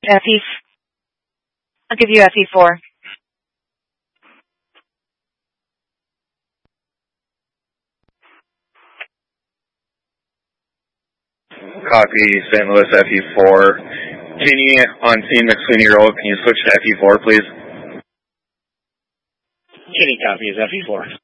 FE. I'll give you FE4. Copy, St. Louis FE4. Kenny on scene, McSweeney Road. Can you switch to FE4, please? Kenny copies FE4.